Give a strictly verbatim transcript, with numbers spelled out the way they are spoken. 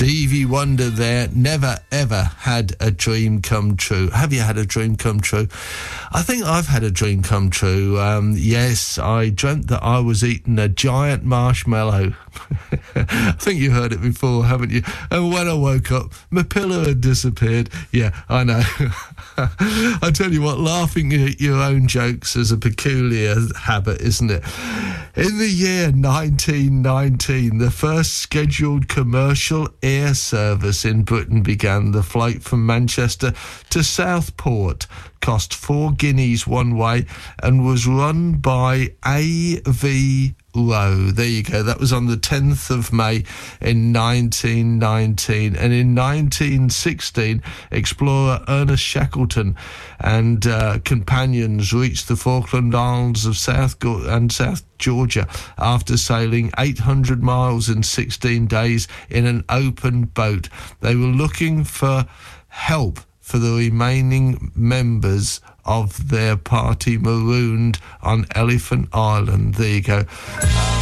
Stevie Wonder there, never ever had a dream come true. Have you had a dream come true? I think I've had a dream come true. Um, yes, I dreamt that I was eating a giant marshmallow. I think you heard it before, haven't you? And when I woke up, my pillow had disappeared. Yeah, I know. I tell you what, laughing at your own jokes is a peculiar habit, isn't it? In the year nineteen nineteen, the first scheduled commercial air service in Britain began. The flight from Manchester to Southport cost four guineas one way and was run by A V Rowe. There you go. That was on the tenth of May in nineteen nineteen. And in nineteen sixteen, explorer Ernest Shackleton and uh, companions reached the Falkland Isles of South Go- and South Georgia after sailing eight hundred miles in sixteen days in an open boat. They were looking for help for the remaining members of their party marooned on Elephant Island. There you go.